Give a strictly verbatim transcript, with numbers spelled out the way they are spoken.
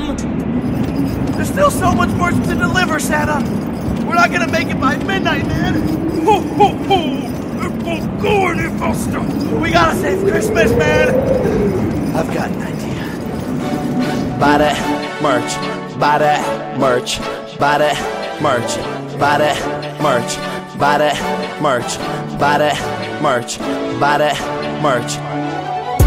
come! There's still so much more to deliver, Santa! We're not gonna make it by midnight, man! Ho, ho, ho! It won't go any faster! We gotta save Christmas, man! I've got an idea. Buy that merch, buy that merch, buy that merch, buy that merch, buy that merch, buy that merch, buy that merch.